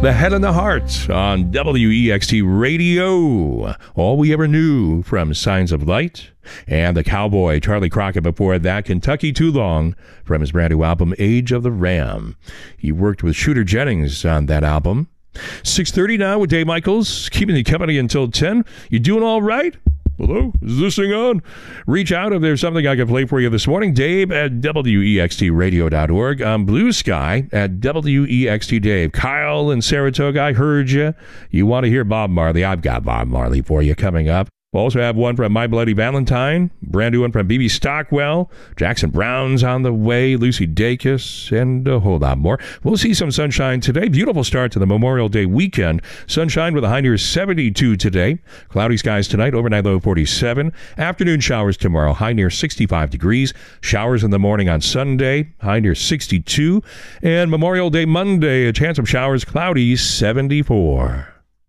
The Head and the Heart on WEXT Radio. All We Ever Knew from Signs of Light. And the Cowboy, Charlie Crockett, before that, Kentucky Too Long from his brand new album, Age of the Ram. He worked with Shooter Jennings on that album. 6:30 now with Dave Michaels, keeping you company until 10. You doing all right? Hello? Is this thing on? Reach out if there's something I can play for you this morning. Dave at WEXTradio.org. Blue Sky at WEXT Dave. Kyle in Saratoga, I heard you. You want to hear Bob Marley? I've got Bob Marley for you coming up. We'll also have one from My Bloody Valentine, brand new one from B.B. Stockwell, Jackson Brown's on the way, Lucy Dacus, and a whole lot more. We'll see some sunshine today. Beautiful start to the Memorial Day weekend. Sunshine with a high near 72 today. Cloudy skies tonight, overnight low 47. Afternoon showers tomorrow, high near 65 degrees. Showers in the morning on Sunday, high near 62. And Memorial Day Monday, a chance of showers, cloudy 74.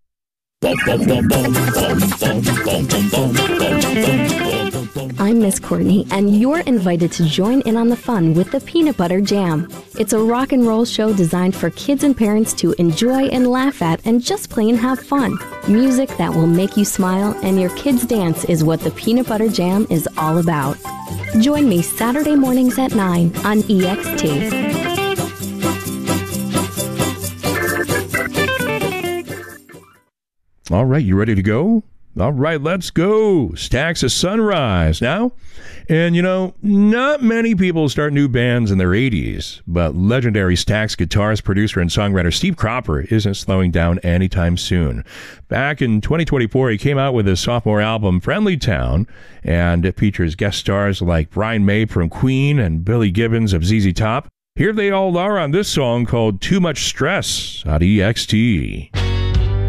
I'm Miss Courtney, and you're invited to join in on the fun with the Peanut Butter Jam. It's a rock and roll show designed for kids and parents to enjoy and laugh at and just plain have fun. Music that will make you smile and your kids dance is what the Peanut Butter Jam is all about. Join me Saturday mornings at 9 on EXT. All right, you ready to go? All right, let's go. Stax of Sunrise now. And, you know, not many people start new bands in their 80s, but legendary Stax guitarist, producer, and songwriter Steve Cropper isn't slowing down anytime soon. Back in 2024, he came out with his sophomore album, Friendly Town, and it features guest stars like Brian May from Queen and Billy Gibbons of ZZ Top. Here they all are on this song called Too Much Stress on EXT.